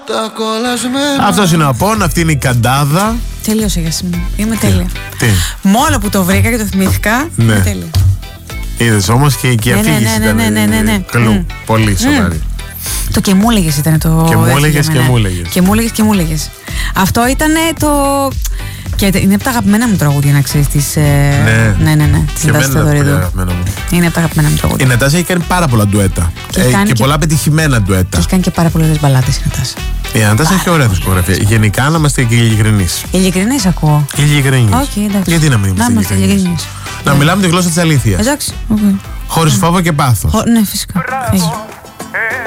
Αυτός είναι ο Απόν, αυτή είναι η Καντάδα. Τελείωσε για σήμερα. Είμαι τέλεια. Τι? Μόνο που το βρήκα και το θυμήθηκα. Ναι. Είμαι τέλεια. Είδες όμως και η αφήγηση ήταν κλου. Πολύ σοβαρή. Το και μου έλεγες ήταν το. Και μου έλεγες και μου έλεγες. Και μου έλεγες και μου έλεγες. Αυτό ήταν το. Και είναι από τα αγαπημένα μου τραγούδια, να ξέρεις. Της Νατάσης Θεοδωρίδου. Είναι από τα αγαπημένα μου τραγούδια. Η Νατάσα έχει κάνει πάρα πολλά ντουέτα. Και πολλά πετυχημένα ντουέτα. Και έχει κάνει και πάρα πολλές μπαλάτες η Νατάσα. Η Νατάσα έχει ωραία δισκογραφία. Γενικά να είμαστε και ειλικρινείς. Ειλικρινείς ακούω. Ειλικρινείς. Γιατί να μην είμαστε ειλικρινείς? Να μιλάμε τη γλώσσα της αλήθειας. Εντάξει. Χωρίς φόβο και πάθος. Ναι, φυσικά.